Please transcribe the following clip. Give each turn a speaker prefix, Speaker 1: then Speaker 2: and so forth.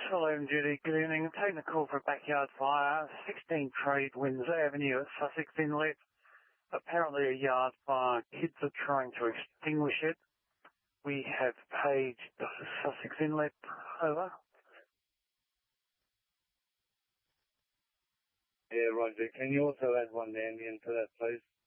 Speaker 1: Saloon duty, good evening. I'm taking a call for a backyard fire, 16 Trade Winds Avenue at Sussex Inlet. Apparently a yard fire. Kids are trying to extinguish it. We have paged Sussex Inlet. Over.
Speaker 2: Yeah, Roger. Can you also add one Ambien to that, please?